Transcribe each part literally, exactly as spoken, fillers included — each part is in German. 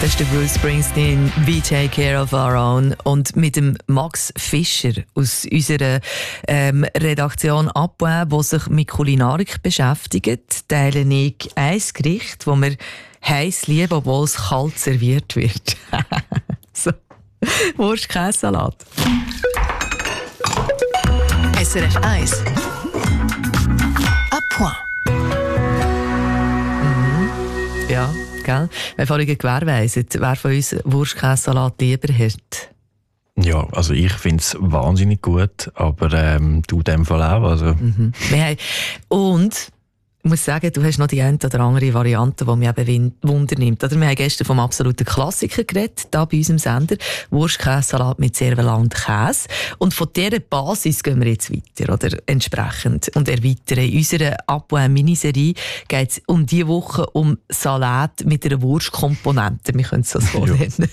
Das ist der Bruce Springsteen, «We Take Care of Our Own». Und mit dem Max Fischer aus unserer ähm, Redaktion «Abweb», der sich mit Kulinarik beschäftigt, teile ich ein Gericht, das wir heiß lieben, obwohl es kalt serviert wird. So. Wurst-Käsesalat. S R F eins. À point. Mhm. Ja. Gell? Wenn vorhin gewährweisen, wer von uns Wurst-Käsesalat lieber hat. Ja, also ich finde es wahnsinnig gut, aber ähm, du in dem Fall auch. Also. Mhm. Wir haben, und ich muss sagen, du hast noch die eine oder andere Variante, die mich eben Wunder nimmt. Oder wir haben gestern vom absoluten Klassiker geredet, hier bei unserem Sender. Wurst-Käsesalat mit Servalant Käse. Und von dieser Basis gehen wir jetzt weiter, oder? Entsprechend. Und erweitern. In unserer Abwärm-Miniserie geht es um diese Woche um Salat mit einer Wurstkomponente. Wir können es so nennen.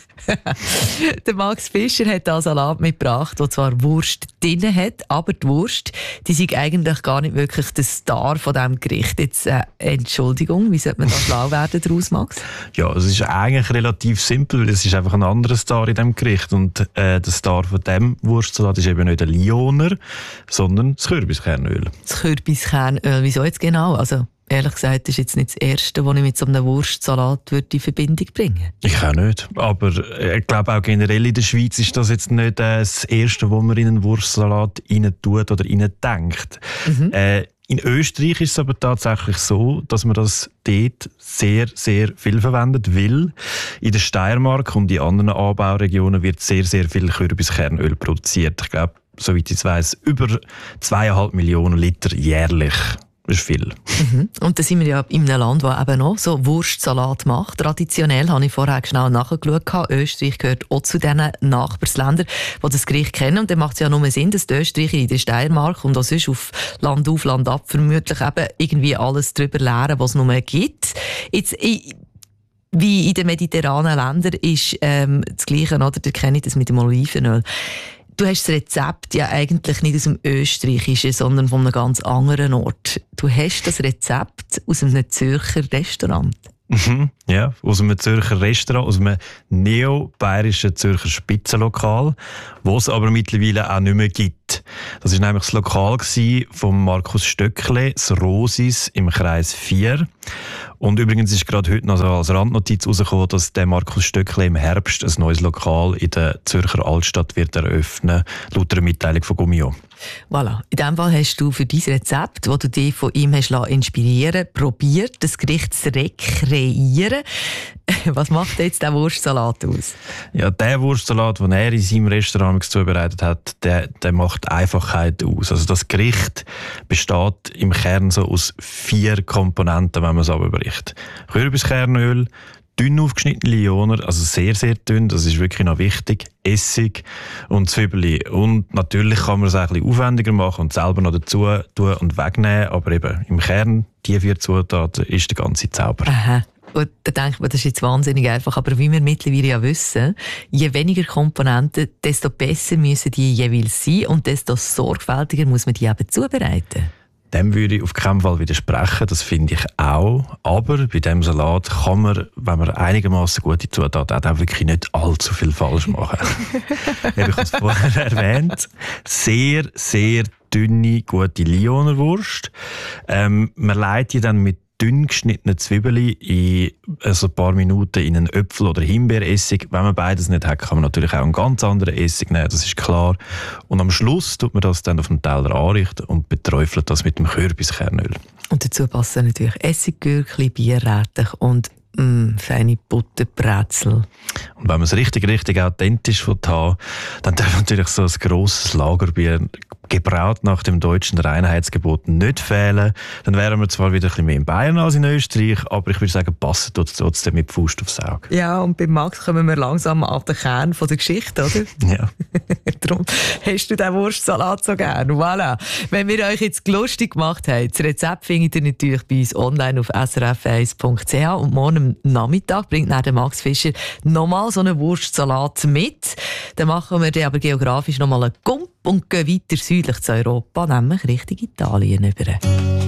Der Max Fischer hat da Salat mitgebracht, der zwar Wurst drin hat, aber die Wurst, die ist eigentlich gar nicht wirklich der Star von diesem Gericht. Jetzt, äh, Entschuldigung, wie sollte man da schlau werden daraus, Max? Ja, es ist eigentlich relativ simpel, weil es ist einfach ein anderer Star in diesem Gericht. Und äh, der Star von diesem Wurstsalat ist eben nicht der Lioner, sondern das Kürbiskernöl. Das Kürbiskernöl, wieso jetzt genau? Also, ehrlich gesagt, das ist jetzt nicht das Erste, was ich mit so einem Wurstsalat in Verbindung bringen würde. Ich auch nicht. Aber ich glaube auch generell in der Schweiz ist das jetzt nicht äh, das Erste, was man in einen Wurstsalat rein tut oder rein denkt. Mhm. Äh, In Österreich ist es aber tatsächlich so, dass man das dort sehr, sehr viel verwendet, weil in der Steiermark und in anderen Anbauregionen wird sehr, sehr viel Kürbiskernöl produziert. Ich glaube, soweit ich weiss, über zweieinhalb Millionen Liter jährlich. Das ist viel. Mhm. Und da sind wir ja in einem Land, das eben noch so Wurstsalat macht. Traditionell habe ich vorher schnell nachgeschaut. Österreich gehört auch zu diesen Nachbarsländern, die das Gericht kennen. Und dann macht es ja nur Sinn, dass die Österreicher in der Steiermark und auch sonst auf Land auf, Land ab vermutlich eben irgendwie alles darüber lernen, was es nur gibt. Jetzt, ich, wie in den mediterranen Ländern ist ähm, das Gleiche, oder? Da kenne ich das mit dem Olivenöl. Du hast das Rezept ja eigentlich nicht aus dem Österreichischen, sondern von einem ganz anderen Ort. Du hast das Rezept aus einem Zürcher Restaurant. Mhm, ja, aus einem Zürcher Restaurant, aus einem neo-bayerischen Zürcher Spitzenlokal, das es aber mittlerweile auch nicht mehr gibt. Das war nämlich das Lokal von Markus Stöckle, das Rosis im Kreis vier. Und übrigens ist gerade heute noch so als Randnotiz herausgekommen, dass der Markus Stöckle im Herbst ein neues Lokal in der Zürcher Altstadt wird eröffnen, laut einer Mitteilung von Gummio. Voilà. In diesem Fall hast du für dein Rezept, das du dich von ihm hast inspirieren lassen, probiert, das Gericht zu rekreieren. Was macht jetzt der Wurstsalat aus? Ja, der Wurstsalat, den er in seinem Restaurant zubereitet hat, der, der macht Einfachheit aus. Also das Gericht besteht im Kern so aus vier Komponenten, wenn man es abbricht. Kürbiskernöl, dünn aufgeschnittene Lioner, also sehr, sehr dünn, das ist wirklich noch wichtig, Essig und Zwiebeln. Und natürlich kann man es auch ein bisschen aufwendiger machen und selber noch dazu tun und wegnehmen, aber eben im Kern, die vier Zutaten, ist der ganze Zauber. Aha. Und da denkt man, das ist jetzt wahnsinnig einfach. Aber wie wir mittlerweile ja wissen, je weniger Komponenten, desto besser müssen die jeweils sein und desto sorgfältiger muss man die eben zubereiten. Dem würde ich auf keinen Fall widersprechen, das finde ich auch. Aber bei diesem Salat kann man, wenn man einigermaßen gute Zutaten hat, auch wirklich nicht allzu viel falsch machen. Ich habe es vorher erwähnt. Sehr, sehr dünne, gute Lionerwurst. Ähm, man leitet die dann mit dünn geschnittene Zwiebeln in also ein paar Minuten in einen Äpfel- oder Himbeeressig. Wenn man beides nicht hat, kann man natürlich auch einen ganz anderen Essig nehmen, das ist klar. Und am Schluss tut man das dann auf den Teller anrichten und beträufelt das mit dem Kürbiskernöl. Und dazu passen natürlich Essiggürkli, Bierrätig und mm, feine Butterbrezel. Und wenn man es richtig, richtig authentisch haben will, dann darf natürlich so ein grosses Lagerbier gebraut nach dem deutschen Reinheitsgebot nicht fehlen. Dann wären wir zwar wieder ein bisschen mehr in Bayern als in Österreich, aber ich würde sagen, passen tut es trotzdem mit Faust aufs Auge. Ja, und bei Max kommen wir langsam an den Kern von der Geschichte, oder? Ja. Darum hast du den Wurstsalat so gern. Voilà. Wenn wir euch jetzt lustig gemacht haben, das Rezept findet ihr natürlich bei uns online auf s r f eins punkt c h und morgen am Nachmittag bringt dann der Max Fischer nochmal so einen Wurstsalat mit. Dann machen wir den aber geografisch nochmal einen Gump und gehen weiter südlich zu Europa, nämlich Richtung Italien über.